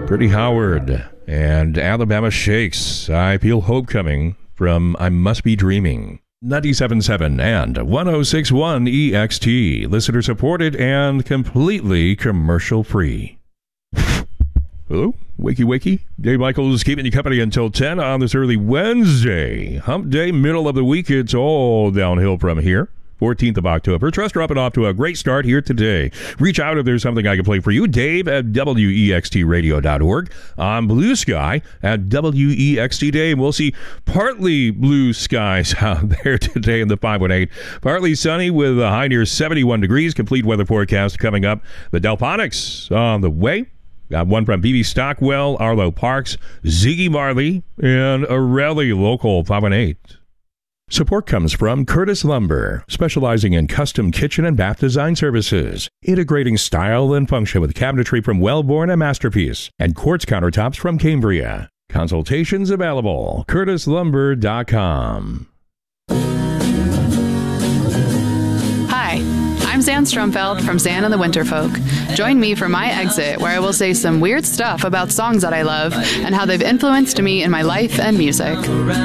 Brittany Howard and Alabama Shakes. I Feel Hope Coming from I Must Be Dreaming. 97.7 and 106.1 EXT. Listener supported and completely commercial free. Hello, wakey wakey. Dave Michaels keeping you company until 10 on this early Wednesday. Hump day, middle of the week. It's all downhill from here. 14th of October. Trust dropping off to a great start here today. Reach out if there's something I can play for you. Dave at WEXTradio.org. On Blue Sky at WEXT Dave. We'll see partly blue skies out there today in the 518. Partly sunny with a high near 71 degrees. Complete weather forecast coming up. The Delphonics on the way. Got one from B.B. Stockwell, Arlo Parks, Ziggy Marley, and Arelli Local 518. Support comes from Curtis Lumber, specializing in custom kitchen and bath design services, integrating style and function with cabinetry from Wellborn and Masterpiece, and quartz countertops from Cambria. Consultations available. CurtisLumber.com. Hi, I'm Zan Strumfeld from Zan and the Winterfolk. Join me for my exit, where I will say some weird stuff about songs that I love and how they've influenced me in my life and music.